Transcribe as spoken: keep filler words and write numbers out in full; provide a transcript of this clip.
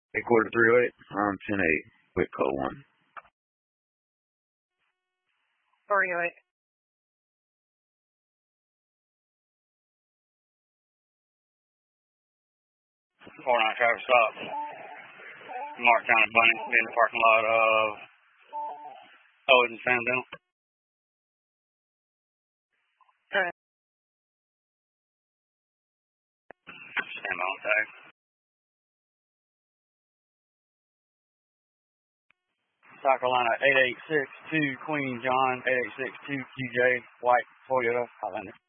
Eight quarter three oh eight. Um, ten eight. Quick code one. three oh eight. four nine traffic stop. Mark County Bunny in the parking lot of Owens and Sam Dental. Okay. Stand by on tag. South Carolina eight eight six two Queen John eight eight six two Q J White Toyota Highlander.